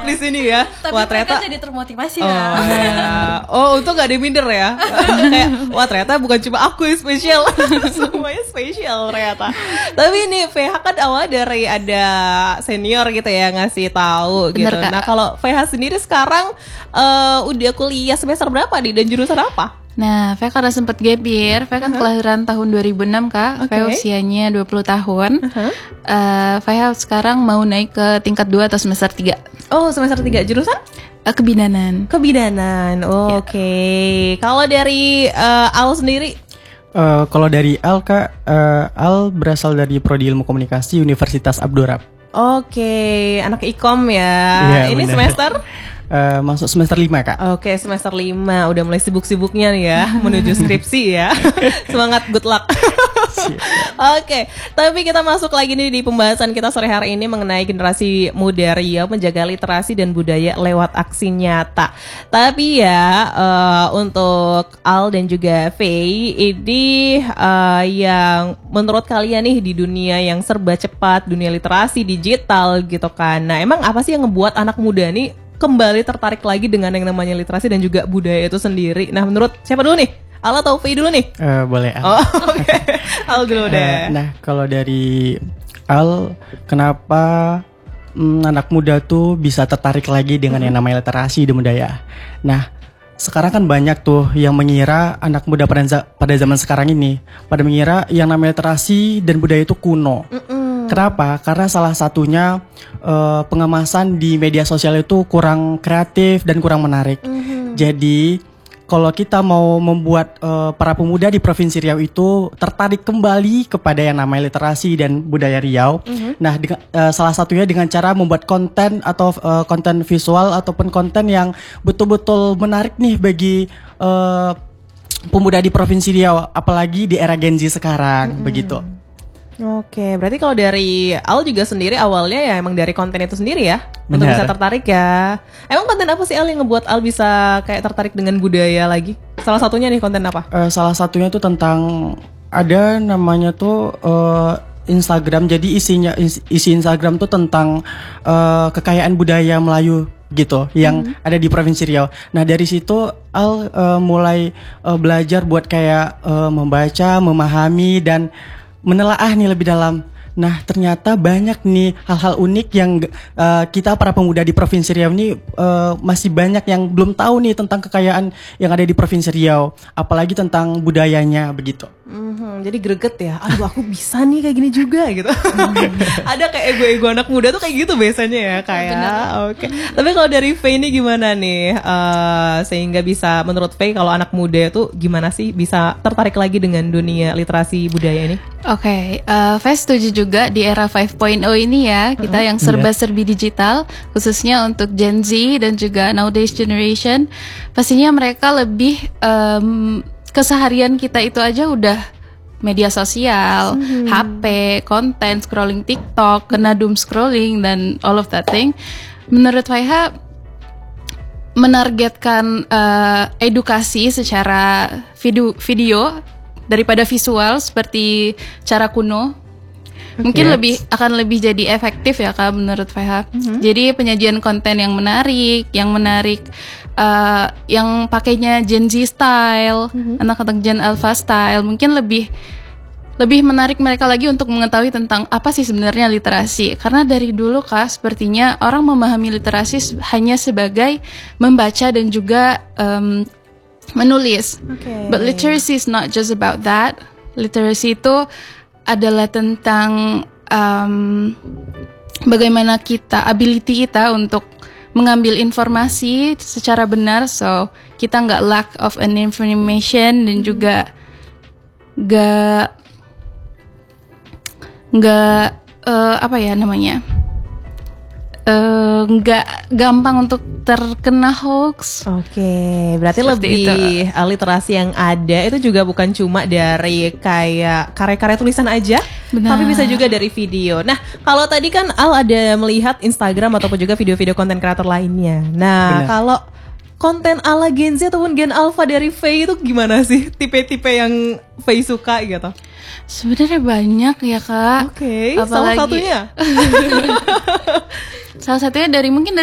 menjawab di sini ya. Tapi wah ternyata jadi termotivasi oh, ya. Oh untung gak ada yang minder ya. Kayak wah ternyata bukan cuma aku yang spesial, semuanya spesial ternyata. Tapi ini VH kan awal dari ada senior gitu ya ngasih tahu gitu. Bener, Kak. Nah kalau VH sendiri sekarang udah kuliah semester berapa nih dan jurusan apa? Nah, Vega karena sempat gap year, Vega kan kelahiran tahun 2006 Kak, Vega usianya 20 tahun. Vega sekarang mau naik ke tingkat 2 atau semester 3. Oh semester 3 jurusan? Kebidanan. Kebidanan, oke. Kalau dari Al sendiri? Kalau dari Al Kak, Al berasal dari Prodi Ilmu Komunikasi Universitas Abdurrahman. Oke, anak ikom ya. Iya, ini bener. Semester? Masuk semester 5 Kak. Oke, semester 5 udah mulai sibuk-sibuknya nih ya menuju skripsi ya. Semangat, good luck. Oke, tapi kita masuk lagi nih di pembahasan kita sore hari ini mengenai generasi muda Riau menjaga literasi dan budaya lewat aksi nyata. Tapi ya untuk Al dan juga Faye ini yang menurut kalian nih di dunia yang serba cepat, dunia literasi digital gitu kan. Nah, emang apa sih yang ngebuat anak muda nih kembali tertarik lagi dengan yang namanya literasi dan juga budaya itu sendiri? Nah, menurut siapa dulu nih? Al atau Faye dulu nih? Boleh Al. Oh, oke. Al dulu deh. Nah, kalau dari Al, kenapa anak muda tuh bisa tertarik lagi dengan yang namanya literasi dan budaya? Nah, sekarang kan banyak tuh yang mengira anak muda pada zaman sekarang ini pada mengira yang namanya literasi dan budaya itu kuno. Kenapa? Karena salah satunya pengemasan di media sosial itu kurang kreatif dan kurang menarik. Jadi kalau kita mau membuat para pemuda di Provinsi Riau itu tertarik kembali kepada yang namanya literasi dan budaya Riau, nah salah satunya dengan cara membuat konten atau konten visual ataupun konten yang betul-betul menarik nih bagi pemuda di Provinsi Riau, apalagi di era Gen Z sekarang, begitu. Oke, berarti kalau dari Al juga sendiri awalnya ya emang dari konten itu sendiri ya? Untuk Benar. bisa tertarik ya. Emang konten apa sih Al yang ngebuat Al bisa kayak tertarik dengan budaya lagi? Salah satunya nih konten apa? Salah satunya tuh tentang ada namanya tuh Instagram. Jadi isi Instagram tuh tentang kekayaan budaya Melayu gitu yang ada di Provinsi Riau. Nah dari situ Al mulai belajar buat kayak membaca, memahami dan menelaah nih lebih dalam. Nah ternyata banyak nih hal-hal unik yang kita para pemuda di Provinsi Riau ini masih banyak yang belum tahu nih tentang kekayaan yang ada di Provinsi Riau, apalagi tentang budayanya begitu. Jadi greget ya, aduh aku bisa nih kayak gini juga gitu. Ada kayak ego-ego anak muda tuh kayak gitu biasanya ya kayak. Oke. Tapi kalau dari Faye ini gimana nih sehingga bisa menurut Faye kalau anak muda itu gimana sih bisa tertarik lagi dengan dunia literasi budaya ini? Oke, Faye setuju juga di era 5.0 ini ya, kita yang serba-serbi digital, khususnya untuk Gen Z dan juga nowadays generation, pastinya mereka lebih keseharian kita itu aja udah media sosial, HP, konten, scrolling TikTok, kena doom scrolling dan all of that thing. Menurut Faiha menargetkan edukasi secara video daripada visual seperti cara kuno. Mungkin akan lebih jadi efektif ya Kak menurut Faiha. Jadi penyajian konten yang menarik yang pakainya Gen Z style, anak-anak Gen Alpha style, mungkin lebih menarik mereka lagi untuk mengetahui tentang apa sih sebenarnya literasi. Karena dari dulu Kak, sepertinya orang memahami literasi hanya sebagai membaca dan juga menulis. But literacy is not just about that. Literasi itu adalah tentang bagaimana ability kita untuk mengambil informasi secara benar, so kita nggak lack of an information dan juga nggak gampang untuk terkena hoax. Oke, berarti Seperti lebih literasi yang ada itu juga bukan cuma dari kayak karya-karya tulisan aja, tapi bisa juga dari video. Nah, kalau tadi kan Al ada melihat Instagram ataupun juga video-video konten kreator lainnya. Nah, kalau konten ala Gen Z ataupun Gen Alpha dari Faye itu gimana sih? Tipe-tipe yang Faye suka gitu? Sebenarnya banyak ya Kak. Oke, salah satunya? Salah satunya dari